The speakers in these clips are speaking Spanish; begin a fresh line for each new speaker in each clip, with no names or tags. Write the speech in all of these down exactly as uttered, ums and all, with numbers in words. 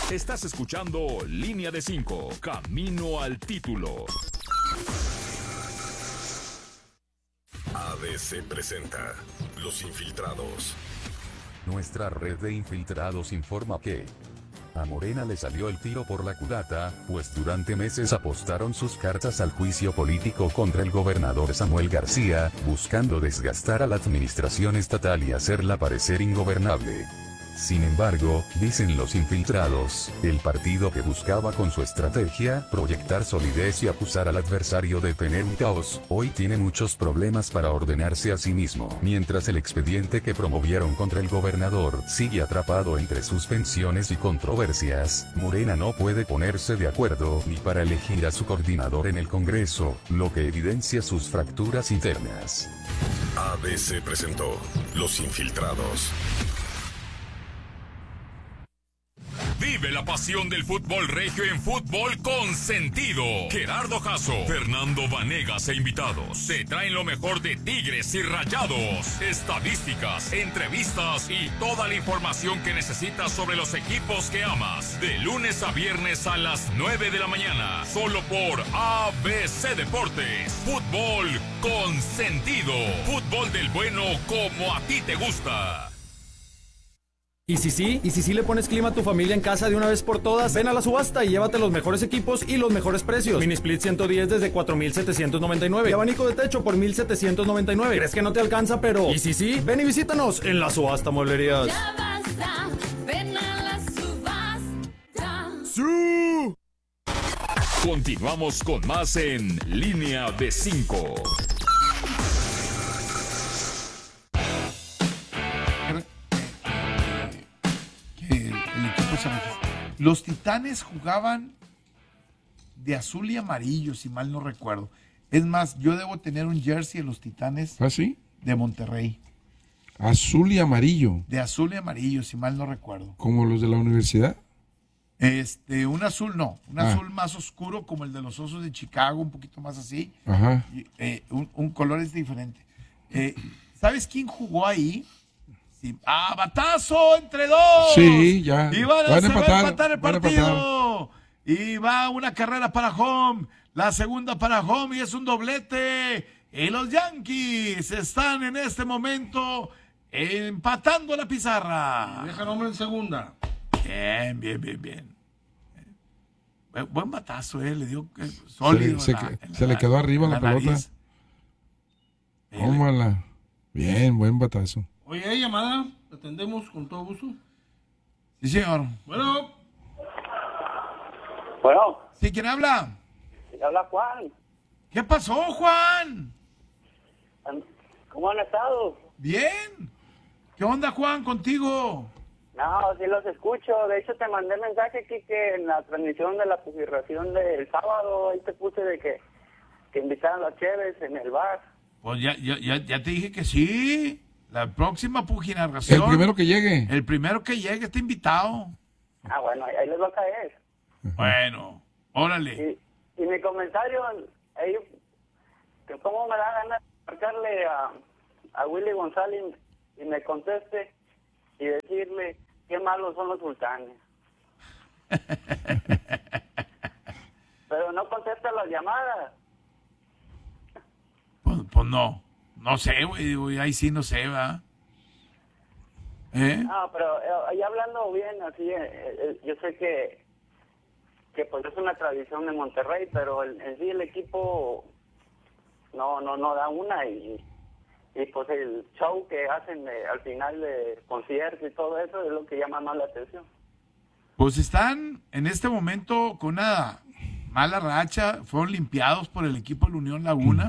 Estás escuchando Línea de cinco, Camino al Título.
A B C presenta Los Infiltrados.
Nuestra red de infiltrados informa que a Morena le salió el tiro por la culata, pues durante meses apostaron sus cartas al juicio político contra el gobernador Samuel García, buscando desgastar a la administración estatal y hacerla parecer ingobernable. Sin embargo, dicen los infiltrados, el partido que buscaba con su estrategia proyectar solidez y acusar al adversario de tener un caos, hoy tiene muchos problemas para ordenarse a sí mismo. Mientras el expediente que promovieron contra el gobernador sigue atrapado entre suspensiones y controversias, Morena no puede ponerse de acuerdo ni para elegir a su coordinador en el Congreso, lo que evidencia sus fracturas internas.
A B C presentó Los Infiltrados.
Vive la pasión del fútbol regio en Fútbol con Sentido. Gerardo Jasso, Fernando Vanegas e invitados te traen lo mejor de Tigres y Rayados, estadísticas, entrevistas y toda la información que necesitas sobre los equipos que amas. De lunes a viernes a las nueve de la mañana, solo por A B C Deportes. Fútbol con Sentido. Fútbol del bueno como a ti te gusta.
¿Y si sí? ¿Y si sí le pones clima a tu familia en casa de una vez por todas? Ven a la subasta y llévate los mejores equipos y los mejores precios. Mini Split ciento diez desde cuatro mil setecientos noventa y nueve. Y abanico de techo por mil setecientos noventa y nueve. ¿Crees que no te alcanza, pero? ¿Y si sí? Ven y visítanos en la subasta Mueblerías.
Ya basta, ven a la subasta.
¡Sí! Continuamos con más en Línea de cinco.
Los Titanes jugaban de azul y amarillo, si mal no recuerdo. Es más, yo debo tener un jersey de los Titanes.
¿Ah, sí?
De Monterrey.
Azul y amarillo.
De azul y amarillo, si mal no recuerdo.
¿Como los de la universidad?
Este, un azul no, un
Ah.
azul más oscuro como el de los Osos de Chicago, un poquito más así.
Ajá.
Y, eh, un, un color es diferente. Eh, ¿Sabes quién jugó ahí? Sí. ¡Ah, batazo entre dos!
Sí, ya.
Y van a,
Van a
se va a
empatar,
empatar el
van a
partido. Y va una carrera para home, la segunda para home y es un doblete. Y los Yankees están en este momento empatando la pizarra.
Deja nombre en segunda.
Bien, bien, bien, bien. Buen, buen batazo, eh, le dio eh, sólido.
Se,
en
se,
la- en
se
la-
le quedó arriba
en
la, pelota.
nariz.
Tómala. Bien, buen batazo.
Oye, llamada, atendemos con todo gusto.
Sí, señor.
Bueno.
Bueno.
¿Sí, quién habla?
Habla Juan.
¿Qué pasó, Juan?
¿Cómo han estado?
Bien. ¿Qué onda, Juan, contigo?
No, sí los escucho. De hecho, te mandé mensaje aquí que en la transmisión de la publicación del sábado, ahí te puse de que, que invitaran a los Cheves en el bar.
Pues ya, ya, ya, ya te dije que sí. La próxima puginación.
El primero que llegue.
El primero que llegue está invitado.
Ah, bueno, ahí, ahí les va a caer.
Bueno, órale.
Y, y mi comentario, ahí, que cómo me da ganas de marcarle a, a Willy González y me conteste y decirle qué malos son los sultanes. Pero no contesta las llamadas.
Pues, pues no. No sé, güey, güey, ahí sí no sé, ¿va? ¿Eh?
No, pero eh, ahí hablando bien, así, eh, eh, yo sé que, que pues es una tradición de Monterrey, pero el, en sí el equipo no no no da una y, y pues el show que hacen de- al final de conciertos y todo eso es lo que llama más la atención.
Pues están en este momento con una mala racha, fueron limpiados por el equipo de la Unión Laguna.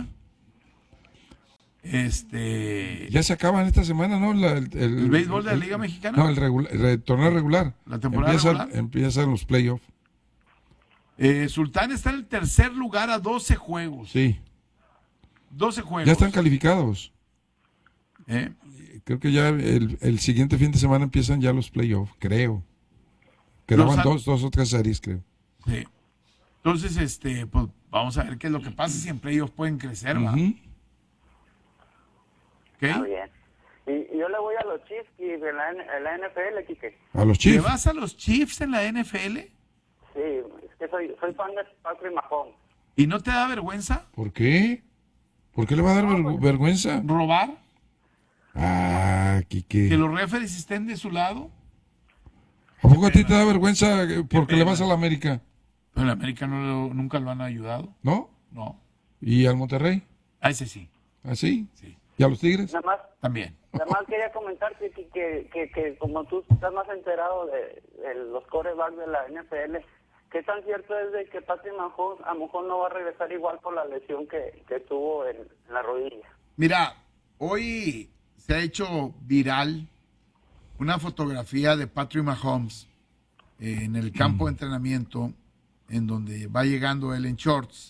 Este.
Ya se acaban esta semana, ¿no? La- el, el-
¿El béisbol de la
el-
Liga Mexicana?
No, el, regula- el torneo regular.
La temporada
empieza,
regular.
Empiezan los playoffs.
Eh, Sultán está en el tercer lugar a doce juegos.
Sí.
doce juegos.
Ya están calificados.
¿Eh?
Creo que ya el, el siguiente fin de semana empiezan ya los playoffs, creo. Quedaban
Los-
dos, dos o tres series, creo.
Sí. Entonces, este, pues vamos a ver qué es lo que pasa, si en playoffs pueden crecer, ¿va?
Ujú.
¿Ok?
Está bien. Y, yo le voy a los Chiefs y de la, N- a la N F L, Quique.
A los
¿Le
Chiefs.
vas a los Chiefs en la N F L?
Sí, es que soy, soy fan de Patrick Mahomes.
¿Y no te da vergüenza
¿Por qué? ¿Por qué le va a dar ver- vergüenza?
robar?
Ah, Quique.
¿Que los referees estén de su lado?
¿A poco a ti te da vergüenza eh, porque le vas a la América?
Pero en América no lo- nunca lo han ayudado.
¿No?
No.
¿Y al Monterrey?
A ese sí,
¿Así?
sí.
¿Y a los Tigres?
Nada más,
También.
nada más quería comentarte que, que, que, que como tú estás más enterado de, de los quarterbacks de la N F L, ¿qué tan cierto es de que Patrick Mahomes a lo mejor no va a regresar igual por la lesión que, que tuvo en, en la rodilla?
Mira, hoy se ha hecho viral una fotografía de Patrick Mahomes eh, en el campo de entrenamiento, en donde va llegando él en shorts,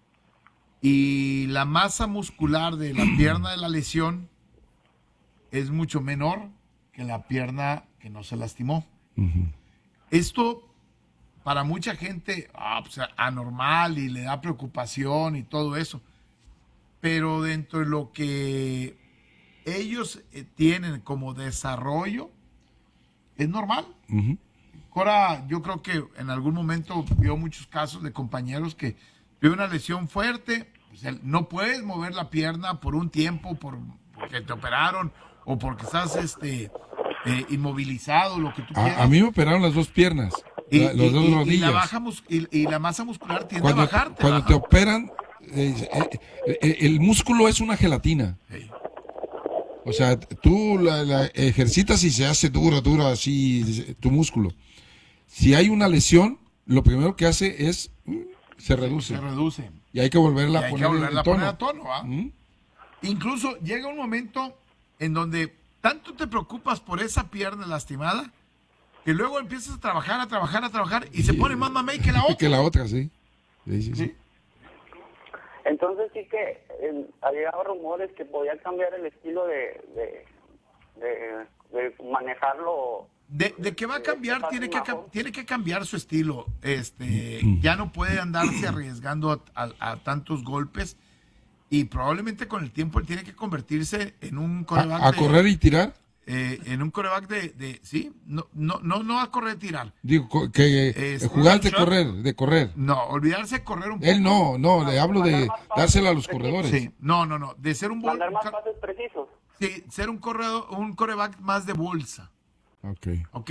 y la masa muscular de la pierna de la lesión es mucho menor que la pierna que no se lastimó. Esto para mucha gente ah, pues, anormal y le da preocupación y todo eso, pero dentro de lo que ellos eh, tienen como desarrollo es normal.
Ujú.
Cora, yo creo que en algún momento vio muchos casos de compañeros que tuvieron una lesión fuerte, pues, el- no puedes mover la pierna por un tiempo por, porque te operaron o porque estás este eh, inmovilizado, lo que tú quieras.
A, a mí me operaron las dos piernas,
y,
la- las
y-
dos
y- y
rodillas.
la baja mus- y, y la masa muscular tiende
Cuando,
a bajarte.
cuando
baja.
te operan, eh, eh, eh, el músculo es una gelatina.
Sí.
O sea, tú la, la ejercitas y se hace duro, duro así tu músculo. Si hay una lesión, lo primero que hace es mm, se reduce
Se reduce.
y hay que volverla
Y
a
hay que
poner
volverla
en
a
tono.
poner a tono, ¿ah?
¿Mm?
Incluso llega un momento en donde tanto te preocupas por esa pierna lastimada que luego empiezas a trabajar, a trabajar, a trabajar y se pone más mamey que la otra.
Que la otra, sí. Sí, sí, sí.
Sí.
Entonces sí que eh, había rumores que podía cambiar el estilo de, de, de, de manejarlo.
De, de que va a cambiar,
Patrick
tiene que, cam-
Mahomes.
tiene que cambiar su estilo. Este, ya no puede andarse arriesgando a, a- a tantos golpes y probablemente con el tiempo él tiene que convertirse en un coreback
A, a
de-
correr y tirar.
eh, en un coreback de, de sí, no, no, no, no a correr y tirar.
Digo, co- que
Es-
eh, jugar de correr, de correr.
No, olvidarse de correr un poco.
Él no, no, le hablo de
mandar más pases,
dársela a los
precisos.
corredores.
Sí, no, no, no, de ser un bol-
Mandar más
ca-
pases precisos.
sí, ser un corredor, un coreback más de bolsa,
Ok.
¿ok?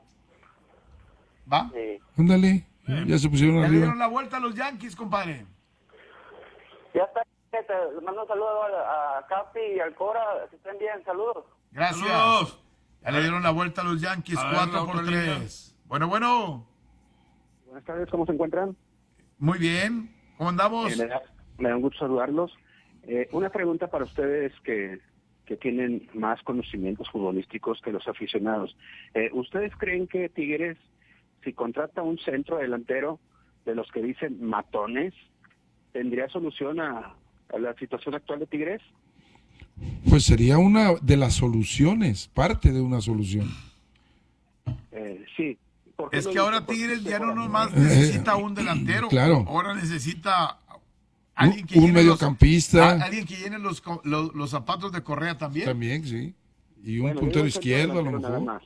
¿Va?
Sí.
Ándale, ya se pusieron
Ya le
arriba.
dieron la vuelta a los Yankees, compadre.
Ya está. Te mando un saludo a, a Capi y al Cora. Que estén bien. Saludos.
Gracias.
Saludos.
Ya le dieron la vuelta a los Yankees,
A ver,
cuatro
la
por
otra línea.
tres. Bueno, bueno,
Buenas tardes, ¿cómo se encuentran?
muy bien. ¿Cómo andamos?
Eh, me, da, me da un gusto saludarlos. Eh, una pregunta para ustedes que, que tienen más conocimientos futbolísticos que los aficionados. Eh, ¿Ustedes creen que Tigres, si contrata un centro delantero de los que dicen matones, tendría solución a, a la situación actual de Tigres?
Pues sería una de las soluciones, parte de una solución.
Eh, sí. ¿Por qué
Es
lo
que
digo?
ahora
Porque
Tigres
usted
ya no
por-
nomás necesita un delantero.
Claro.
Ahora necesita alguien que
Un
llene los-
mediocampista.
a- alguien que llene los, co- los, los zapatos de Correa también.
También, sí. Y un
Bueno,
puntero
yo centro
izquierdo a lo
delantero nada
mejor.
más.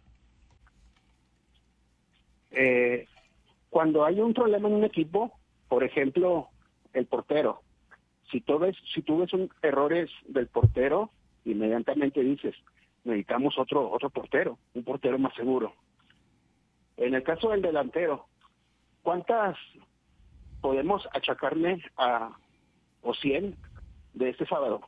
Eh, cuando hay un problema en un equipo, por ejemplo, el portero, si tú ves, si tú ves un, errores del portero, inmediatamente dices, necesitamos otro, otro portero, un portero más seguro. En el caso del delantero, ¿cuántas podemos achacarle a Ociel de este sábado?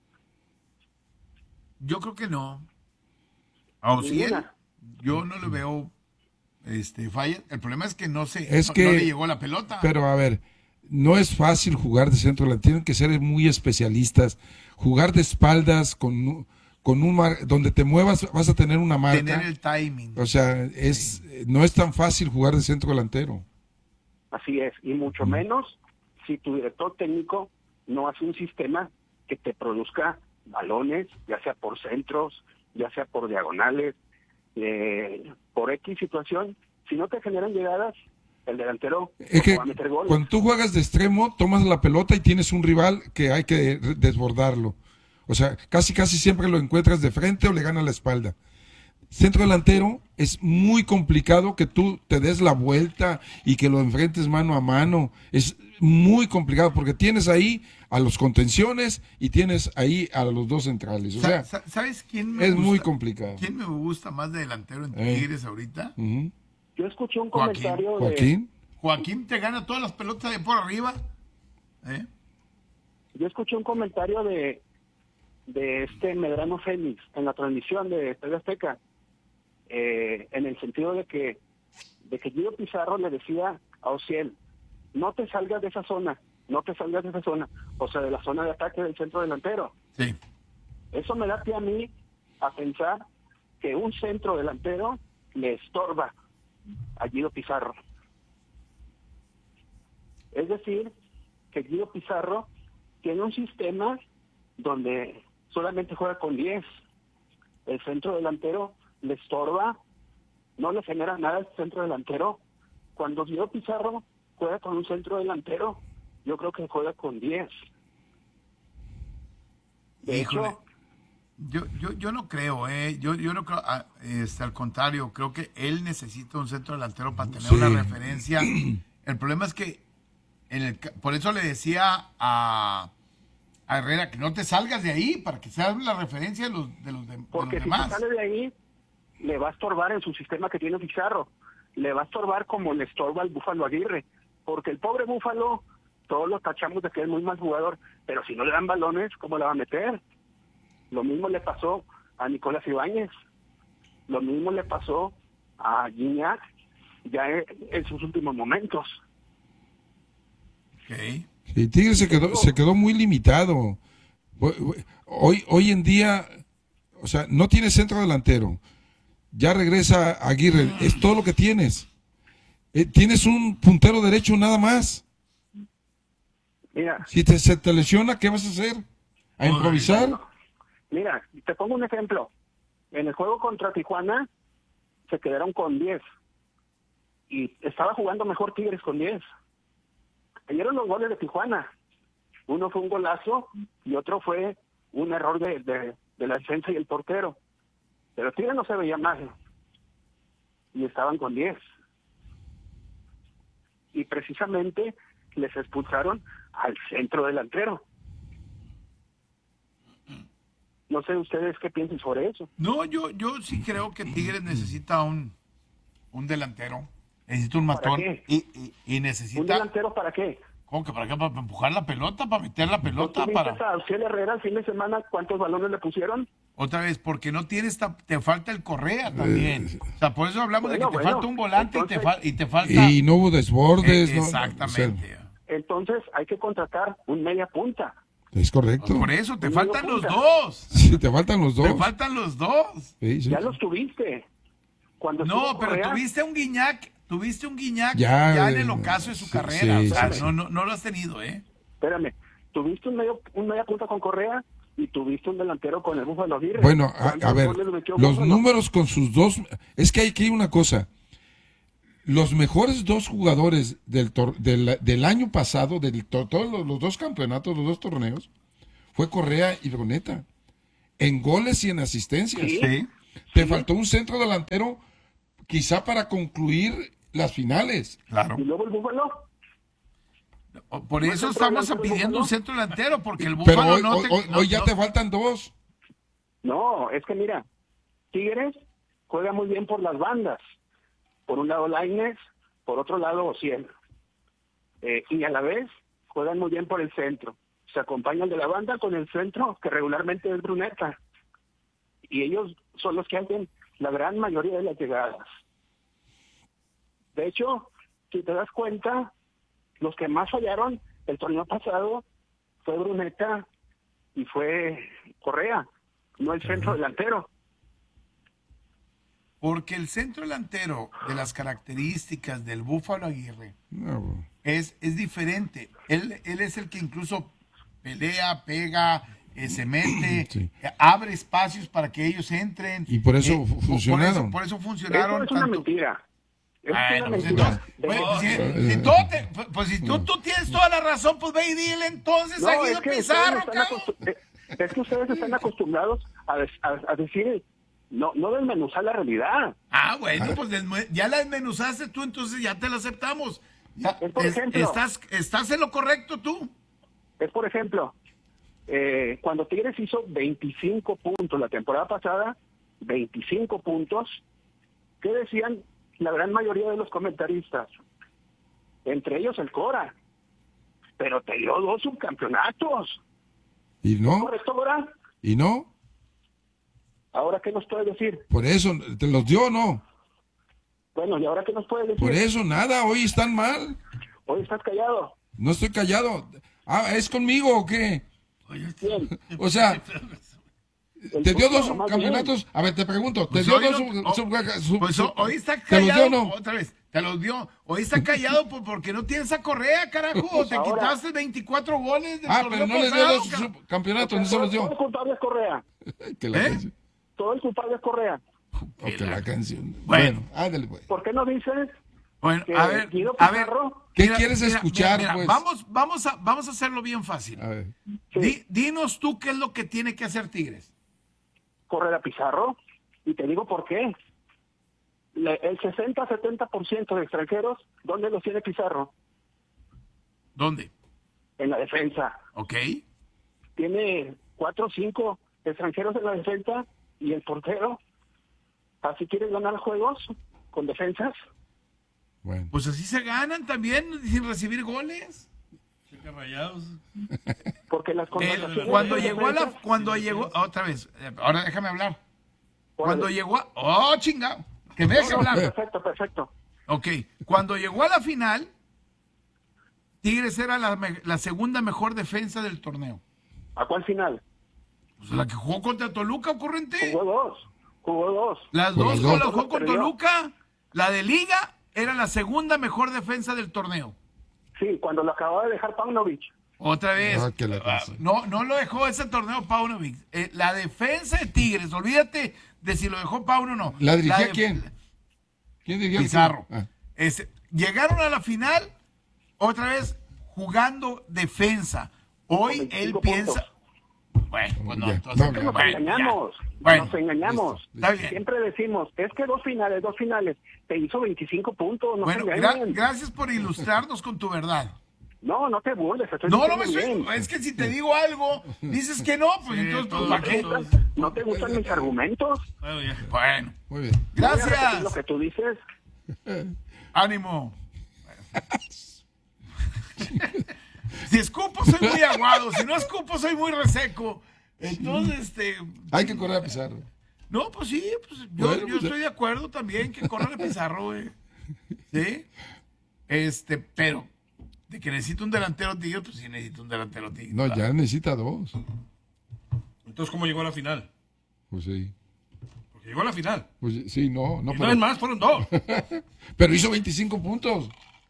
Yo creo que no. A Ociel,
Ninguna.
yo no le veo este falla. El problema es que no se
Es
no,
que-
no le llegó la pelota.
Pero a ver, no es fácil jugar de centro delantero, tienen que ser muy especialistas. Jugar de espaldas con, un- con un mar- donde te muevas vas a tener una marca.
Tener el timing.
O sea, es no es tan fácil jugar de centro delantero.
Así es, y mucho menos si tu director técnico no hace un sistema que te produzca balones, ya sea por centros, ya sea por diagonales, eh, por X situación. Si no te generan llegadas, el delantero
Es que
no va a meter goles.
cuando tú juegas de extremo, tomas la pelota y tienes un rival que hay que desbordarlo. O sea, casi casi siempre lo encuentras de frente o le gana la espalda. Centro delantero es muy complicado que tú te des la vuelta y que lo enfrentes mano a mano. Es muy complicado porque tienes ahí a los contenciones y tienes ahí a los dos centrales. O sea,
¿sabes quién me
es
gusta?
muy complicado.
¿Quién me gusta más de delantero en
Eh.
Tigres ahorita?
Uh-huh.
Yo escuché un
Joaquín.
comentario de...
Joaquín.
Joaquín te gana todas las pelotas de por arriba. ¿Eh?
Yo escuché un comentario de de este Medrano Félix en la transmisión de T V Azteca, eh, en el sentido de que de que Guido Pizarro le decía a Ociel, no te salgas de esa zona, no te salgas de esa zona, o sea, de la zona de ataque del centro delantero.
Sí.
Eso me da pie a mí a pensar que un centro delantero le estorba a Guido Pizarro. Es decir, que Guido Pizarro tiene un sistema donde solamente juega con diez. El centro delantero le estorba, no le genera nada al centro delantero. Cuando Guido Pizarro juega con un centro delantero, yo creo que juega con diez. De
Híjole.
hecho,
Yo, yo, yo no creo, eh. Yo, yo no creo, ah, este, al contrario, creo que él necesita un centro delantero para tener
Sí.
una referencia. El problema es que, en el, ca- por eso le decía a, a Herrera que no te salgas de ahí para que seas la referencia de los, de los, de- de los
porque si
demás.
se sale de ahí, le va a estorbar en su sistema que tiene Pizarro. Le va a estorbar como le estorba al Búfalo Aguirre. Porque el pobre Búfalo, todos lo tachamos de que es muy mal jugador, pero si no le dan balones, ¿cómo le va a meter? Lo mismo le pasó a Nicolás Ibáñez. Lo mismo le pasó a Gignac ya en, en sus últimos momentos.
Okay.
Sí, Tigres se quedó, se quedó muy limitado. Hoy, hoy en día, o sea, no tiene centro delantero. Ya regresa Aguirre, es todo lo que tienes. Eh, tienes un puntero derecho nada más.
Mira,
Si te, se te lesiona, ¿qué vas a hacer? ¿A improvisar?
mira, te pongo un ejemplo. En el juego contra Tijuana se quedaron con diez. Y estaba jugando mejor Tigres con diez. Cayeron los goles de Tijuana. Uno fue un golazo y otro fue un error de, de, de la defensa y el portero. Pero Tigres no se veía mal. Y estaban con diez. Y precisamente les expulsaron al centro delantero. No sé ustedes qué piensan sobre eso.
No, yo, yo sí creo que Tigres necesita un, un delantero. Necesita un
¿Para
matón.
qué?
Y, y, y necesita.
¿Un delantero para qué?
¿Cómo que para qué? Para empujar la pelota, para meter la
¿No
pelota,
tuviste
para.
a Ociel Herrera el fin de semana cuántos balones le pusieron?
Otra vez, porque no tienes, ta- te falta el Correa también.
Eh,
O sea, por eso hablamos de
Bueno,
que te
bueno,
falta un volante
entonces-
y, te fal- y te falta.
Y no hubo desbordes.
Eh,
¿no?
exactamente.
O sea,
Entonces hay que contratar un media punta.
es correcto.
Por eso, te
Un
faltan
medio
los
punta.
dos.
Sí, te faltan los dos.
Te faltan los dos.
Sí, sí.
Ya los tuviste. Cuando
No,
estuvo
pero
Correa,
tuviste un Guiñac, tuviste un Guiñac ya,
Ya,
en el
eh,
ocaso de su
sí,
carrera.
sí,
o sea,
sí,
no,
sí.
no, no lo has tenido, ¿eh?
Espérame, tuviste un medio un media punta con Correa y tuviste un delantero con el Búfalo Aguirre.
Bueno, a,
¿Cuántos
a ver,
goles metió
los
Búfalo?
números con sus dos... Es que hay que ir una cosa. Los mejores dos jugadores del, tor- del, del año pasado, de todos los, los dos campeonatos, los dos torneos, fue Correa y Bruneta. En goles y en asistencias.
Sí.
Te
Sí.
faltó un centro delantero quizá para concluir las finales.
Claro.
Y luego el Búfalo.
Por
¿No
eso
es centro
estamos
delantero
pidiendo
Búfalo?
un centro delantero, porque el
Pero
Búfalo
hoy,
no
hoy-
te.
hoy-
no-
hoy ya
no-
te faltan dos.
No, es que mira, Tigres juega muy bien por las bandas. Por un lado Lainez, por otro lado Ociel. Eh, y a la vez juegan muy bien por el centro. Se acompañan de la banda con el centro, que regularmente es Bruneta. Y ellos son los que hacen la gran mayoría de las llegadas. De hecho, si te das cuenta, los que más fallaron el torneo pasado fue Bruneta y fue Correa, no el centro delantero.
Porque el centro delantero, de las características del Búfalo Aguirre,
No,
es, es diferente. Él, él es el que incluso pelea, pega, eh, se mete,
Sí.
eh, abre espacios para que ellos entren.
Y por eso
Eh,
fu-
por
funcionaron.
eso, por eso funcionaron.
Eso es una
tanto-
mentira. Eso
Ay,
es
no,
una
pues
mentira.
entonces,
De-
pues, si,
Eh,
si tú te- pues, pues si tú, tú tienes toda la razón, pues ve y dile entonces
No,
a
es
Guido
que ustedes
Pizarro,
están
cabrón.
acostu- eh, Es que ustedes están acostumbrados a, des- a, a decir, no, no desmenuzar la realidad.
Ah, bueno, pues desme- ya la desmenuzaste tú, entonces ya te la aceptamos. Ya,
Es por
es-
ejemplo.
estás, estás en lo correcto tú.
Es, por ejemplo, eh, cuando Tigres hizo veinticinco puntos la temporada pasada, veinticinco puntos, ¿qué decían la gran mayoría de los comentaristas? Entre ellos el Cora. Pero te dio dos subcampeonatos.
¿Y no?
¿Correcto, Cora?
¿Y no?
¿Ahora qué nos puede decir?
Por eso, ¿te los dio o no?
Bueno, ¿y ahora qué nos puede decir?
Por eso, nada, hoy están mal.
Hoy estás callado.
No estoy callado. Ah, ¿es conmigo o qué?
Bien.
O sea,
El
¿te dio dos
punto, más
campeonatos? A ver, te pregunto, ¿te
Pues
dio
hoy
dos
no-
sub-
oh,
sub- sub-
Pues
sub-
hoy está
¿Te los dio
callado
o no?
otra vez. Te los dio. Hoy está callado por- porque no tienes a Correa, carajo. Te
Ahora-
quitaste veinticuatro goles del
Ah,
torneo
pero no le dio
pasado,
dos
carajo.
subcampeonatos, no se los
Todo el
dio.
culpable es Correa.
Que la
¿Eh?
canción.
Todo el culpable es Correa.
O que la canción.
Bueno.
Bueno, ándale, pues.
¿Por qué no dices
Bueno,
que
a ver,
Guido
a ver.
Pizarro?
¿Qué quieres escuchar, pues?
Vamos, vamos, a, vamos a hacerlo bien fácil.
A ver.
Sí.
Di- dinos tú qué es lo que tiene que hacer Tigres.
correr a Pizarro? Y te digo por qué. Le- el sesenta a setenta por ciento de extranjeros, ¿dónde los tiene Pizarro?
¿Dónde?
En la defensa.
¿Ok?
Tiene cuatro o cinco extranjeros en la defensa y el portero. ¿Así quieres ganar juegos con defensas?
Bueno.
Pues así se ganan también sin recibir goles.
Checa Rayados.
Porque las
El-
contrataciones
cuando
de
llegó a la,
defensas-
cuando llegó, otra vez, eh, ahora déjame hablar. Cuando
Órale.
llegó a, oh chinga, que me deje
No, no,
hablar.
perfecto, perfecto.
Ok, cuando llegó a la final, Tigres era la, me- la segunda mejor defensa del torneo.
¿A cuál final?
Pues la que jugó contra Toluca, ocurrente.
Jugó dos. Jugó dos.
Las
Pues
dos
las
con
dos.
la jugó con
Perdió.
Toluca. La de Liga era la segunda mejor defensa del torneo.
Sí, cuando lo acababa de dejar Paunovic.
Otra vez.
Ah, que la
Ah,
canción.
no, no lo dejó ese torneo Paunovic. Eh, la defensa de Tigres, olvídate de si lo dejó Pauno o no.
¿La dirigía
de-
quién? ¿Quién dirigía? el
Pizarro.
equipo? Ah.
Es- llegaron a la final otra vez jugando defensa. Hoy
Con
él
veinticinco
piensa.
puntos.
Bueno, pues no,
Ya,
entonces,
no, no,
Nos
bueno,
engañamos.
ya. Bueno,
nos engañamos.
listo,
está bien.
Siempre decimos, es que dos finales, dos finales. Te hizo veinticinco puntos. No
Bueno,
se
gra-
engañen.
gracias por ilustrarnos con tu verdad.
No, no te burles. estoy
No, no me
diciendo
estoy.
bien.
Es que si te digo algo, dices que no, pues
Sí,
entonces, pues,
todo
¿para
¿No te
qué?
eso.
gustan- ¿No te gustan mis argumentos?
Bueno, ya.
Bueno,
Muy bien.
Voy a repetir
gracias.
lo que tú dices.
Ánimo. Si escupo, soy muy aguado. Si no escupo, soy muy reseco. Entonces, este.
Hay que correr a Pizarro.
No, pues sí, pues yo,
Bueno,
yo
pues,
estoy de acuerdo también que corra el Pizarro, güey. ¿Sí? Este, pero, de que necesito un delantero tigre, pues sí necesito un delantero tigre.
No, ya necesita dos.
Entonces, ¿cómo llegó a la final?
Pues sí.
Porque llegó a la final.
Pues sí, no, no.
Y no
pero-
es más, fueron dos.
Pero hizo veinticinco puntos.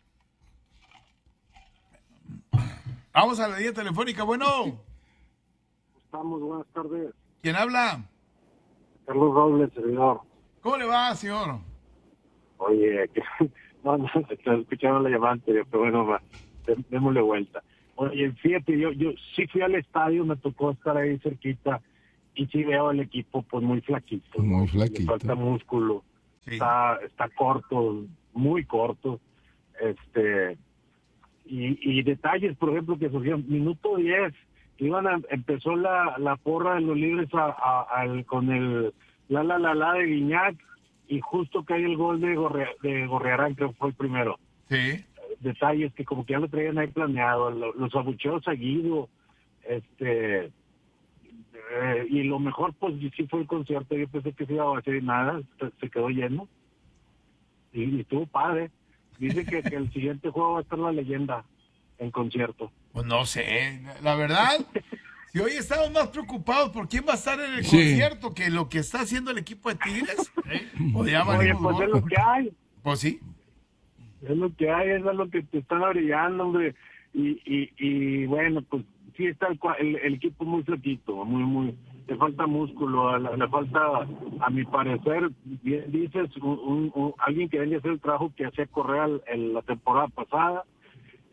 Vamos a la línea telefónica. Bueno,
Estamos, buenas tardes.
¿quién habla?
Carlos Robles, servidor.
¿Cómo le va, señor?
Oye, que, no, no, te escucharon la llamada anterior, pero bueno, va, dé- démosle vuelta. Oye, fíjate, yo yo sí fui al estadio, me tocó estar ahí cerquita, y sí veo el equipo pues muy flaquito. ¿no?
Muy
Le
flaquito.
falta músculo,
Sí.
está está corto, muy corto. Este y, y detalles, por ejemplo, que surgieron, minuto diez, iban a, empezó la, la porra de los libres a, a- al, con el la la la la de Guiñac, y justo cae el gol de, Gorre, de Gorrearán, creo que fue el primero.
Sí.
Detalles que como que ya lo traían ahí planeado, lo- los abucheos a Guido, este, eh, y lo mejor pues sí fue el concierto. Yo pensé que se iba a hacer nada, se, se quedó lleno, y, y estuvo padre. Dice que, que el siguiente juego va a estar la leyenda en concierto.
Pues no sé, la verdad, si hoy estamos más preocupados por quién va a estar en el
Sí.
concierto que lo que está haciendo el equipo de Tigres, pues ya
Oye,
valimos
pues es
gorro.
lo que hay.
Pues sí.
Es lo que hay, es lo que te están brillando, hombre. Y, y, y bueno, pues sí está el, cua- el, el equipo muy flaquito, muy, muy. Le falta músculo, le, le falta, a mi parecer, bien dices, un, un- un- alguien que venga a hacer el trabajo que hacía Correa el- el- la temporada pasada.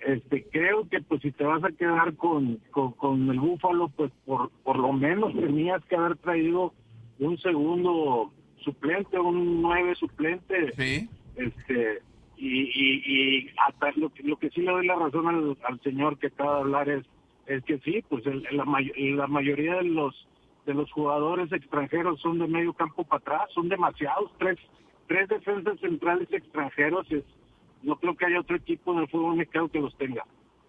este, creo que pues si te vas a quedar con, con, con el Búfalo, pues por, por lo menos tenías que haber traído un segundo suplente, un nueve suplente.
Sí.
Este, y, y, y hasta lo, que- lo que sí le doy la razón al, al señor que acaba de hablar es, es que sí, pues el- la, may- la mayoría de los de los jugadores extranjeros son de medio campo para atrás, son demasiados, tres, tres defensas centrales extranjeros, es, no creo que haya otro equipo en el fútbol mexicano que los tenga.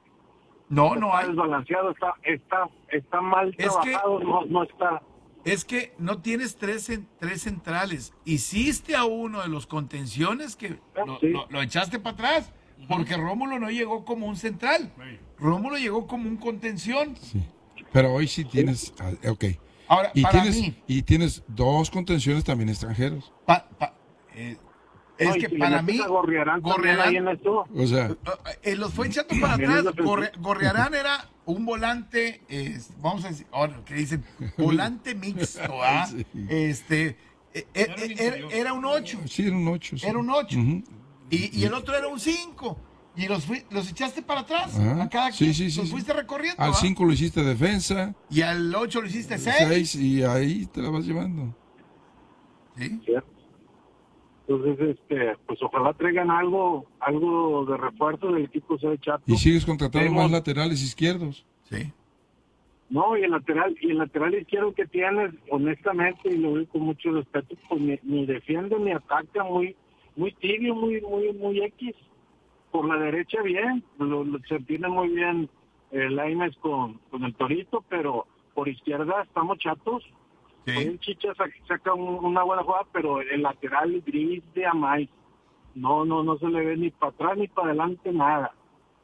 No, no
Está
hay.
desbalanceado, está, está, está mal
Es que-
trabajado, no, no está.
Es que no tienes tres, cen- tres centrales. Hiciste a uno de los contenciones que lo,
sí.
lo- lo echaste para atrás. Porque Rómulo no llegó como un central. Rómulo llegó como un contención.
Sí. Pero hoy sí tienes, ah, ok.
Ahora,
Y
para
tienes,
mí,
y tienes dos contenciones también extranjeros.
pa- pa- eh, es
No, y
que
si le
para
metes
mí,
a Gorriarán también
Gorriarán-
ahí en esto,
O sea,
eh, los fue echando para
También
atrás.
es defensivo.
Gorri- Gorriarán era un volante, eh, vamos a decir, ahora que dicen, volante mixto, ¿ah?
Sí.
Este, eh, eh,
Era un
eh,
interior.
era, era un ocho.
sí, era un ocho.
Era un ocho.
Ujú.
Y, y el otro era un cinco. Y los, fui- los echaste para atrás.
Ajá.
A cada
Sí,
quien.
sí, sí,
los
sí.
fuiste recorriendo.
Al
¿ah?
cinco lo hiciste defensa,
Y al ocho lo hiciste seis.
seis, y ahí te la vas llevando.
Sí.
¿cierto? Entonces, este, pues ojalá traigan algo, algo de refuerzo del equipo C de Chato.
Y sigues contratando
Vemos-
más laterales izquierdos.
Sí.
No, y el lateral, y el lateral izquierdo que tienes, honestamente, y lo digo con mucho respeto, pues ni, ni defiende ni ataca, muy, muy tibio, muy, muy, muy X. Por la derecha bien, lo, lo- se entiende muy bien el Lainez con, con el Torito, pero por izquierda estamos chatos. Hoy
Sí.
el Chicha saca, saca un- una buena jugada, pero el lateral gris de Amay, no, no, no se le ve ni para atrás ni para adelante nada.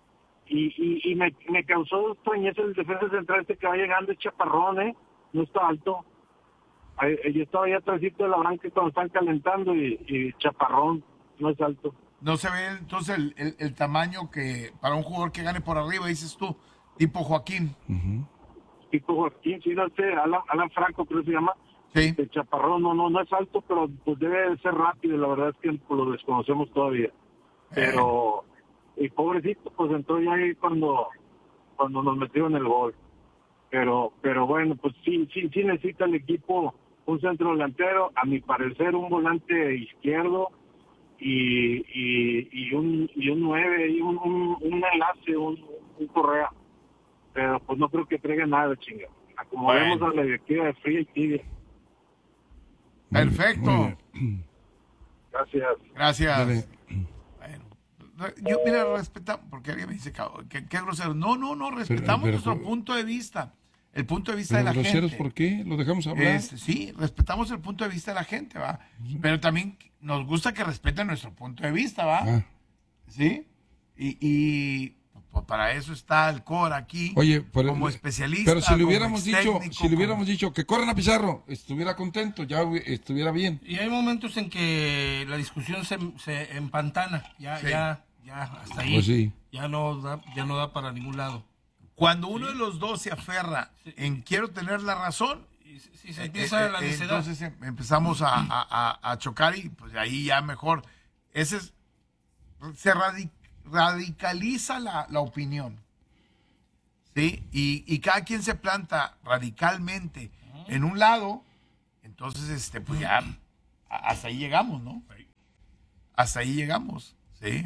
Y, y, y me, me causó extrañeza el defensa central este que va llegando, es chaparrón, ¿eh? No está alto. Ahí- Yo estaba ahí atrásito de la banca cuando están calentando y, y chaparrón, no es alto.
No se ve entonces el, el- el tamaño que para un jugador que gane por arriba, dices tú, tipo Joaquín.
Ujú.
Tipo Joaquín, sí, no sé, Alan, Alan Franco creo que se llama.
Sí.
El chaparrón, no, no, no es alto, pero pues debe de ser rápido, la verdad es que pues, lo desconocemos todavía. Pero, y pobrecito, pues entró ya ahí cuando, cuando nos metieron el gol. Pero, pero bueno, pues sí, sí, sí necesita el equipo un centro delantero, a mi parecer un volante izquierdo y, y, y un y un nueve, y un, un, un enlace, un, un Correa. Pero pues no creo que traiga nada, chinga. Acomodemos
Bueno.
a la directiva de fría y tibia.
Perfecto.
Muy bien.
Gracias.
Gracias.
Dale.
Bueno, yo, mira, respetamos, porque alguien me dice que, que, que grosero. No, no, no, respetamos
pero-
nuestro punto de vista. El punto de vista
Pero
de la
groseros,
gente.
¿por qué? ¿Lo dejamos hablar?
Este, sí, respetamos el punto de vista de la gente, ¿va? Pero también nos gusta que respeten nuestro punto de vista, ¿va?
Ah.
¿Sí? Y, y pues, para eso está el Cora aquí,
Oye, pero,
como especialista.
pero si le
como
hubiéramos dicho,
extécnico,
si le
como-
hubiéramos dicho que corran a Pizarro, estuviera contento, ya hubi- estuviera bien.
Y hay momentos en que la discusión se, se empantana, ya,
Sí.
ya, ya, hasta ahí.
Pues sí.
Ya no da, ya no da para ningún lado.
Cuando uno de los dos se aferra en quiero tener la razón,
Y si si se empieza
eh,
la
eh,
necedad.
entonces em- empezamos a, a- a- a chocar y pues ahí ya mejor. Ese es, se radi- radicaliza la, la opinión. ¿Sí? Y, y cada quien se planta radicalmente en un lado, entonces este pues ya a- hasta ahí llegamos, ¿no? Hasta ahí llegamos, ¿sí?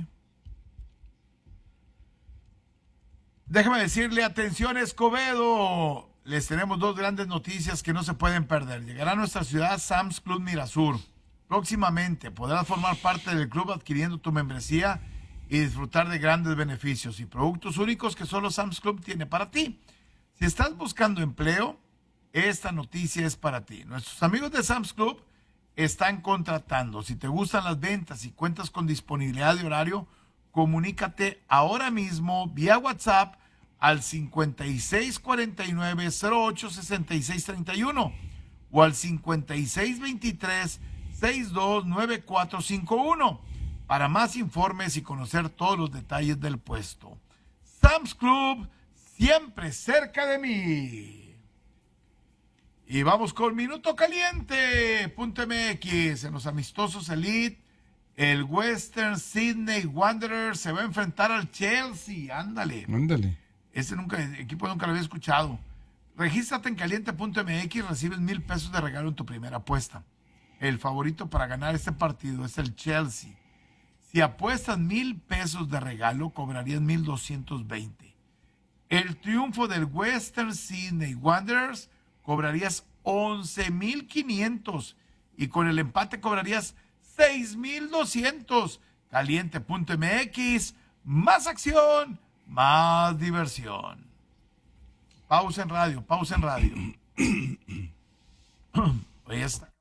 Déjame decirle, atención Escobedo, les tenemos dos grandes noticias que no se pueden perder. Llegará a nuestra ciudad Sam's Club Mirasur. Próximamente podrás formar parte del club adquiriendo tu membresía y disfrutar de grandes beneficios y productos únicos que solo Sam's Club tiene para ti. Si estás buscando empleo, esta noticia es para ti. Nuestros amigos de Sam's Club están contratando. Si te gustan las ventas y cuentas con disponibilidad de horario, comunícate ahora mismo vía WhatsApp al cincuenta y seis cuarenta y nueve cero ocho sesenta y seis treinta y uno o al cincuenta y seis veintitrés sesenta y dos noventa y cuatro cincuenta y uno para más informes y conocer todos los detalles del puesto. Sam's Club, siempre cerca de mí. Y vamos con Minuto Caliente, punto M X, en los amistosos Elite. El Western Sydney Wanderers se va a enfrentar al Chelsea. Ándale.
Ándale.
Ese nunca, equipo nunca lo había escuchado. Regístrate en caliente punto m x y recibes mil pesos de regalo en tu primera apuesta. El favorito para ganar este partido es el Chelsea. Si apuestas mil pesos de regalo, cobrarías mil doscientos veinte. El triunfo del Western Sydney Wanderers, cobrarías once mil quinientos. Y con el empate cobrarías seis mil doscientos. caliente punto m x, más acción, más diversión. Pausa en radio, pausa en radio. Ahí está.